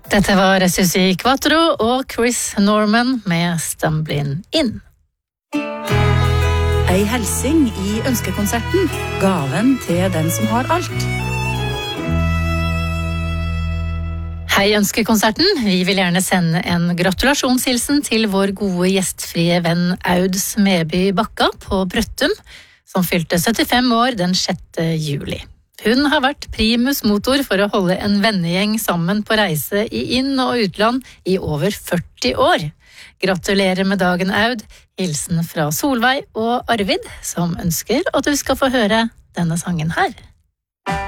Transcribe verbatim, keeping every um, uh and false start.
Dette var Susi Quattro og Chris Norman med Stumbling In. Ei helsing i ønskekonserten, gaven til den som har alt. Hei ønskekonserten, vi vil gjerne sende en gratulasjonshilsen til vår gode gjestfrie venn Aud Smeby Bakka på Brøttum, som fylte syttifem år den sjette juli. Hun har vært primus motor for å holde en vennegjeng sammen på reise i inn- og utland i over førti år. Gratulerer med dagen, Aud. Hilsen fra Solveig og Arvid, som ønsker at du skal få høre denne sangen her.